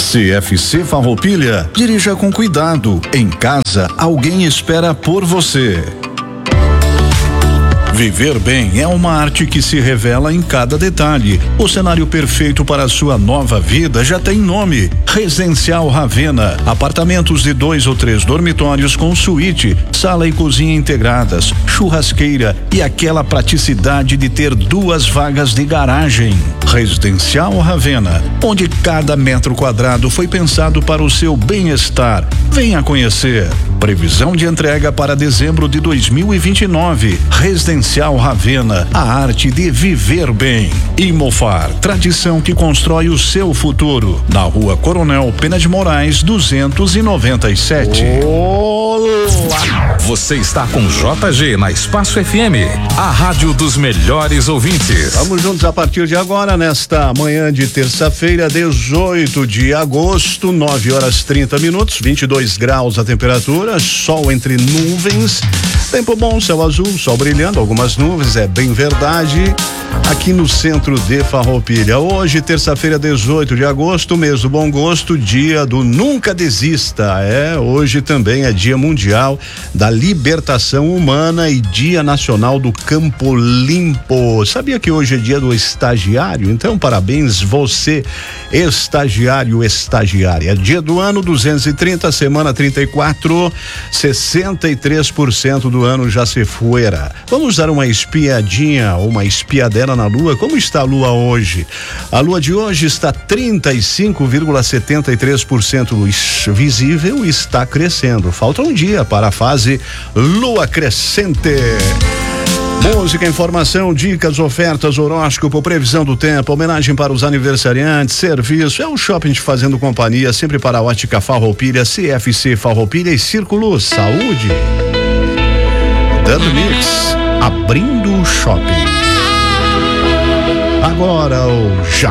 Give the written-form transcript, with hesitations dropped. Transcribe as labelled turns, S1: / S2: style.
S1: CFC Farroupilha, dirija com cuidado. Em casa, alguém espera por você. Viver bem é uma arte que se revela em cada detalhe. O cenário perfeito para a sua nova vida já tem nome: Residencial Ravena. Apartamentos de 2 ou 3 dormitórios com suíte, sala e cozinha integradas, churrasqueira e aquela praticidade de ter 2 vagas de garagem. Residencial Ravena, onde cada metro quadrado foi pensado para o seu bem-estar. Venha conhecer. Previsão de entrega para dezembro de 2029. Residencial Ravena, a arte de viver bem. Imofar, tradição que constrói o seu futuro. Na Rua Coronel Pena de Moraes, 297.
S2: Olá! Você está com JG na Espaço FM, a rádio dos melhores ouvintes.
S3: Vamos juntos a partir de agora, nesta manhã de terça-feira, 18 de agosto, 9h30, 22 graus a temperatura, sol entre nuvens, tempo bom, céu azul, sol brilhando, algumas nuvens, é bem verdade, aqui no centro de Farroupilha. Hoje, terça-feira, 18 de agosto, mês do bom gosto, dia do Nunca Desista. Hoje também é dia mundial da libertação humana e dia nacional do Campo Limpo. Sabia que hoje é dia do estagiário? Então, parabéns você, estagiário, estagiária. Dia do ano 230, semana 34, 63% do ano já se fuera. Vamos dar uma espiadinha, uma espiadela na lua. Como está a lua hoje? A lua de hoje está 35,73% luz visível e está crescendo. Falta um dia para a fase lua crescente. Música, informação, dicas, ofertas, horóscopo, previsão do tempo, homenagem para os aniversariantes, serviço, é o shopping te fazendo companhia, sempre para a Ótica Farroupilha, CFC Farroupilha e Círculo Saúde. Dando Mix, abrindo o shopping. Agora o já.